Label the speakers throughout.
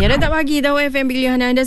Speaker 1: Ya, dah tak pagi tahu FM pilihan anda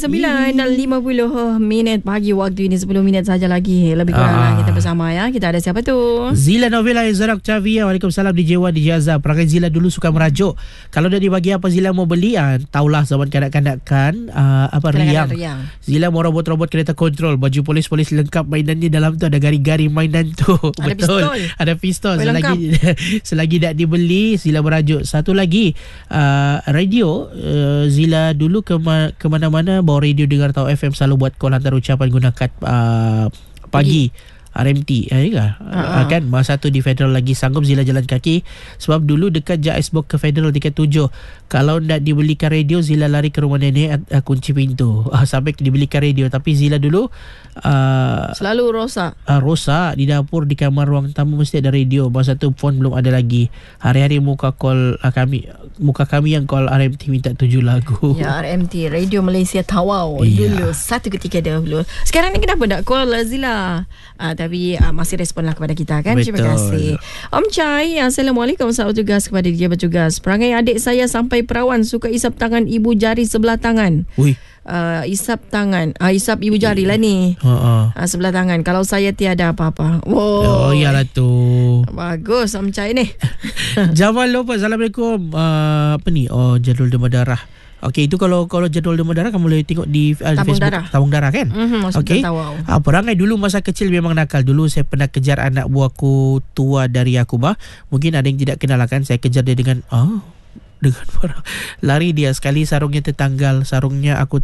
Speaker 1: 9:50 pagi waktu ini, 10 minit saja lagi. Lebih kurang lah kita bersama ya. Kita ada siapa tu?
Speaker 2: Zila Novela Zarak Chavia. Waalaikumsalam DJ Wan, DJ Azhar. Perangai Zila dulu suka merajuk. Kalau dah dibagi apa Zila mau beli, taulah zaman kanak-kanak kan, riang. Zila mau robot-robot kereta kontrol, baju polis-polis lengkap, mainannya dalam tu ada gari-gari mainan tu.
Speaker 1: Ada
Speaker 2: Betul.
Speaker 1: pistol.
Speaker 2: Ada pistol. Selagi tak dibeli, Zila merajuk. Satu lagi, radio. Zila dulu ke mana-mana bawa radio dengar tahu FM, selalu buat call hantar ucapan gunakan pagi. RMT kan masa tu di Federal lagi sanggup Zila jalan kaki, sebab dulu dekat JS Box ke Federal tiket 7. Kalau nak dibelikan radio, Zila lari ke rumah nenek, kunci pintu sampai dibelikan radio. Tapi Zila dulu
Speaker 1: selalu rosak
Speaker 2: di dapur, di kamar ruang tamu mesti ada radio. Masa tu phone belum ada lagi. Hari-hari muka kami yang call RMT minta 7 lagu.
Speaker 1: Ya, RMT Radio Malaysia Tawau dulu satu ketika dahulu. Sekarang ni kenapa nak call Zila? Tapi masih responlah kepada kita kan.
Speaker 2: Betul.
Speaker 1: Terima kasih Om Chai. Assalamualaikum, selamat tugas kepada DJ bertugas. Perangai adik saya sampai perawan, suka isap tangan ibu jari sebelah tangan. Isap tangan, isap ibu jari lah ni. Sebelah tangan. Kalau saya tiada apa-apa.
Speaker 2: Oh iyalah tu.
Speaker 1: Bagus Om Chai ni.
Speaker 2: Jamal Lopa, Assalamualaikum. Apa ni? Jadual demam darah. Okey, itu kalau jadual demam darah kamu boleh tengok di Facebook tabung darah kan? Okey. Perangai dulu masa kecil memang nakal. Dulu saya pernah kejar anak buahku tua dari aku mungkin ada yang tidak kenal kan. Saya kejar dia dengan parah. Lari dia sekali, sarungnya tertanggal. Sarungnya aku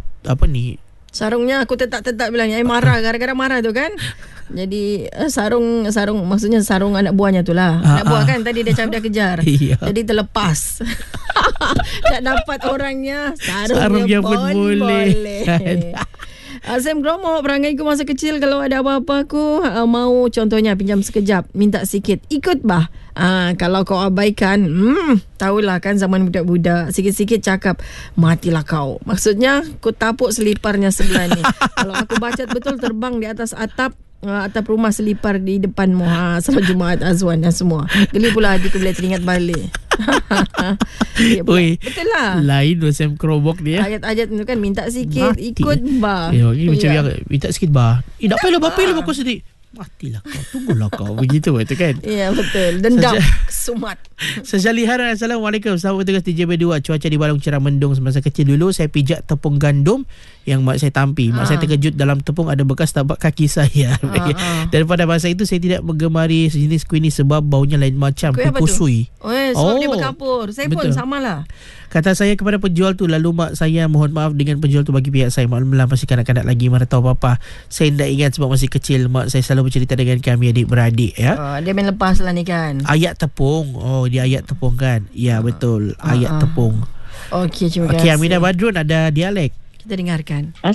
Speaker 2: tetap
Speaker 1: bilang marah, gara-gara marah tu kan. Jadi sarung maksudnya sarung anak buahnya tu lah. Anak buah kan tadi dia macam dah kejar. Jadi terlepas. Tak dapat orangnya, sarungnya pun boleh. Azam Gromo, perangai ku masa kecil kalau ada apa-apa aku mau contohnya pinjam sekejap, minta sikit, ikut bah. Kalau kau abaikan, tahulah kan zaman budak-budak, sikit-sikit cakap, matilah kau. Maksudnya ku tapuk seliparnya sebelah ni. Kalau aku bacat betul, terbang di atas atap rumah selipar di depanmu. Selamat Jumaat Azwan dan semua. Geli pula adik boleh teringat balik. Betul lah. Lain
Speaker 2: Sam Krobok dia.
Speaker 1: Ayat-ayat tu kan, minta sikit, ikut bah.
Speaker 2: Macam yang minta sikit bah. Tak payah lah kau sedih. Matilah kau, tunggulah kau. Begitu itu kan.
Speaker 1: Ya betul. Dendam sumat.
Speaker 2: Sejaliharan. Assalamualaikum. Selamat bertugas di JB2. Cuaca di Balong cerah mendung. Semasa kecil dulu saya pijak tepung gandum yang mak saya tampi. Mak saya terkejut, dalam tepung ada bekas tapak kaki saya. Dan pada masa itu saya tidak menggemari sejenis kuih ini sebab baunya lain macam. Kukusui.
Speaker 1: Sebab dia berkapur. Saya pun samalah.
Speaker 2: Kata saya kepada penjual tu, lalu mak saya mohon maaf dengan penjual tu bagi pihak saya. Maklumlah masih kanak-kanak lagi, mana tahu apa-apa. Saya tidak ingat sebab masih kecil. Mak saya selalu bercerita dengan kami adik-beradik ya.
Speaker 1: Dia main lepas lah ni kan.
Speaker 2: Ayat tepung. Dia ayat tepung kan. Ya betul. Ayat tepung.
Speaker 1: Okey, terima kasih.
Speaker 2: Okey, Aminah Badrun ada dialek.
Speaker 1: Kita dengarkan.